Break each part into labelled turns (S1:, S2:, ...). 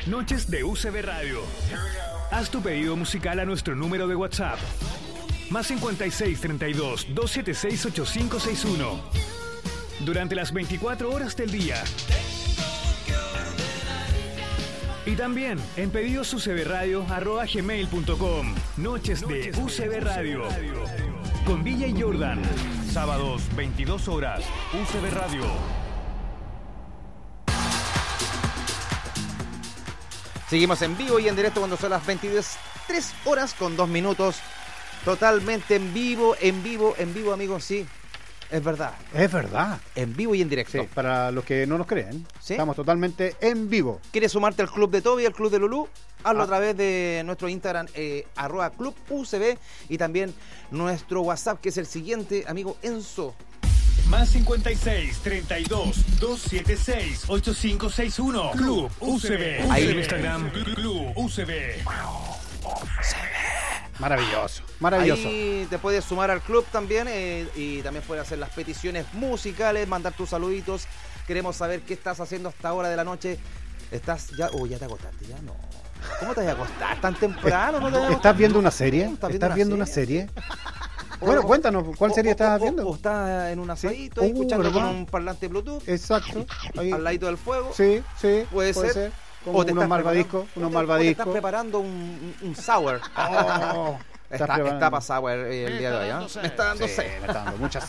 S1: Noches de UCB Radio. Haz tu pedido musical a nuestro número de WhatsApp. Más 56 32 276 8561. Durante las 24 horas del día. Y también en pedidosucbradio@gmail.com. Noches de UCB Radio. Con DJ Jordan. Sábados, 22 horas. UCB Radio.
S2: Seguimos en vivo y en directo cuando son las 23 horas con 2 minutos. Totalmente en vivo, amigos, sí. Es verdad.
S3: Es verdad.
S2: En vivo y en directo.
S3: Sí, para los que no nos creen,
S2: ¿sí?
S3: Estamos totalmente en vivo.
S2: ¿Quieres sumarte al club de Toby, al club de Lulú? Hazlo a través de nuestro Instagram, @clubucb, y también nuestro WhatsApp, que es el siguiente, amigo Enzo.
S1: Más 56 32 276 8561. Club UCB.
S2: Ahí
S1: en Instagram, Club UCB.
S3: Maravilloso, maravilloso.
S2: Ahí te puedes sumar al club también, y también puedes hacer las peticiones musicales, mandar tus saluditos. Queremos saber qué estás haciendo a esta hora de la noche. ¿Estás ya? Ya te acostaste, ya no. ¿Cómo te vas a acostar tan temprano? ¿No te vas a acostar?
S3: ¿Estás viendo una serie?
S2: ¿Estás
S3: viendo una serie? Bueno, cuéntanos, ¿cuál serie estás viendo?
S2: O estás en un asadito, ahí escuchando
S3: ¿verdad?
S2: con un parlante Bluetooth.
S3: Exacto. Ahí.
S2: Al ladito del fuego.
S3: Sí,
S2: Puede ser.
S3: Como
S2: O te
S3: unos
S2: estás
S3: malvadiscos,
S2: preparando- o te estás preparando un sour.
S3: Oh,
S2: Está para sour el día de hoy, ¿eh? Me está dando sed.
S3: me está dando muchas.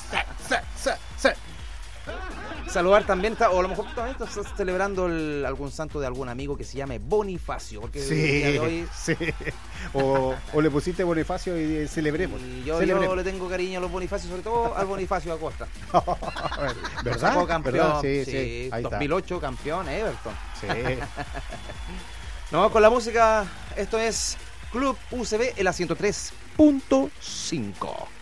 S2: Saludar también, o a lo mejor también estás celebrando algún santo de algún amigo que se llame Bonifacio, porque el día de hoy...
S3: Sí. O le pusiste Bonifacio y celebremos.
S2: Y yo le tengo cariño a los Bonifacios, sobre todo al Bonifacio Acosta.
S3: ¿Verdad?
S2: Sacó campeón,
S3: ¿verdad?
S2: sí,
S3: Ahí
S2: 2008 campeón, Everton.
S3: Sí.
S2: No, con la música, esto es Club UCB en la 103.5.